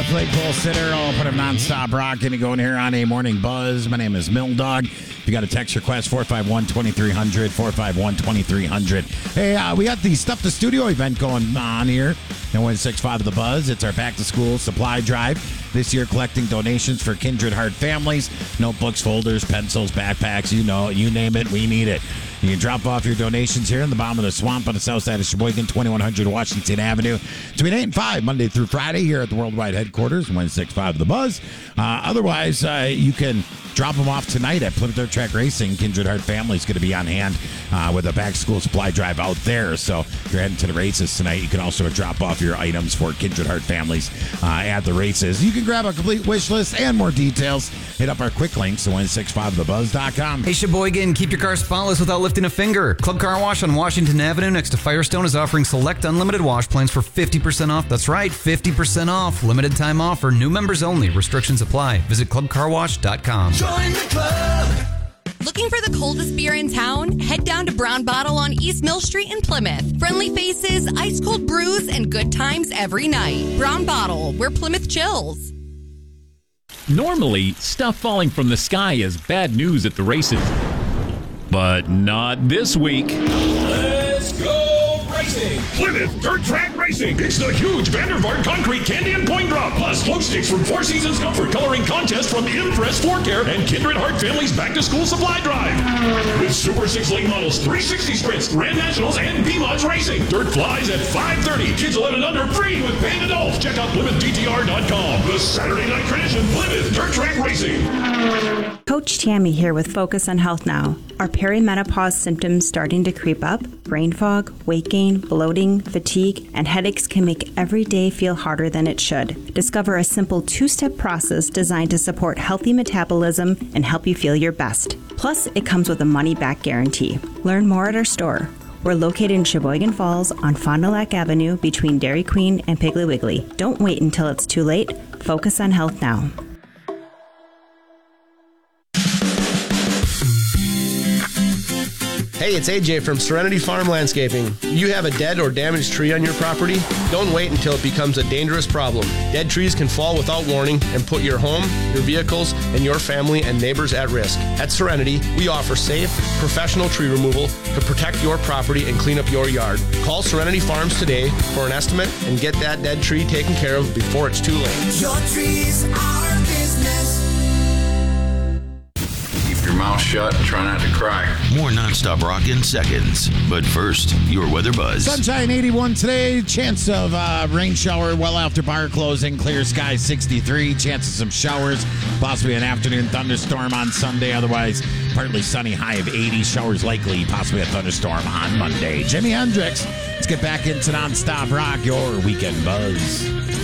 Blake Sitter. I'll put a non-stop rock into going here on a morning buzz. My name is Mill Dog. If you got a text request, 451-2300, 451-2300. Hey, we got the Stuff the Studio event going on here in 165 of the Buzz. It's our back-to-school supply drive. This year, collecting donations for Kindred Heart families. Notebooks, folders, pencils, backpacks, you name it, we need it. You can drop off your donations here in the bottom of the swamp on the south side of Sheboygan, 2100 Washington Avenue, between 8 and 5, Monday through Friday, here at the Worldwide Headquarters, 165 The Buzz. Otherwise, you can drop them off tonight at Plymouth Dirt Track Racing. Kindred Heart family is going to be on hand with a back-to-school supply drive out there. So if you're heading to the races tonight, you can also drop off your items for Kindred Heart families at the races. You can grab a complete wish list and more details. Hit up our quick links to 165thebuzz.com. Hey, Sheboygan, keep your car spotless without lifting a finger. Club Car Wash on Washington Avenue next to Firestone is offering select unlimited wash plans for 50% off. That's right, 50% off. Limited time offer. New members only. Restrictions apply. Visit clubcarwash.com. Join the club. Looking for the coldest beer in town? Head down to Brown Bottle on East Mill Street in Plymouth. Friendly faces, ice cold brews, and good times every night. Brown Bottle, where Plymouth chills. Normally, stuff falling from the sky is bad news at the races. But not this week. Let's go racing! Plymouth Dirt Track Racing. It's the huge Vandervaart Concrete Candy and Coin Drop, plus flow sticks from Four Seasons Comfort Coloring Contest from Impress Floor Care and Kindred Heart Family's Back to School Supply Drive. With Super 6 lane models, 360 sprints, Grand Nationals, and B-Mods Racing. Dirt flies at 5:30. Kids 11 and under free with paying adults. Check out PlymouthDTR.com. The Saturday night tradition, Plymouth Dirt Track Racing. Coach Tammy here with Focus on Health Now. Are perimenopause symptoms starting to creep up? Brain fog, weight gain, bloating, fatigue, and headaches can make every day feel harder than it should. Discover a simple two-step process designed to support healthy metabolism and help you feel your best. Plus, it comes with a money-back guarantee. Learn more at our store. We're located in Sheboygan Falls on Fond du Lac Avenue between Dairy Queen and Piggly Wiggly. Don't wait until it's too late. Focus on health now. Hey, it's AJ from Serenity Farm Landscaping. You have a dead or damaged tree on your property? Don't wait until it becomes a dangerous problem. Dead trees can fall without warning and put your home, your vehicles, and your family and neighbors at risk. At Serenity, we offer safe, professional tree removal to protect your property and clean up your yard. Call Serenity Farms today for an estimate and get that dead tree taken care of before it's too late. Your trees are business. Your mouth shut and try not to cry. More nonstop rock in seconds. But first, your weather buzz. Sunshine 81 today. Chance of rain shower well after bar closing. Clear sky 63. Chance of some showers. Possibly an afternoon thunderstorm on Sunday. Otherwise, partly sunny, high of 80. Showers likely. Possibly a thunderstorm on Monday. Jimi Hendrix. Let's get back into nonstop rock. Your weekend buzz.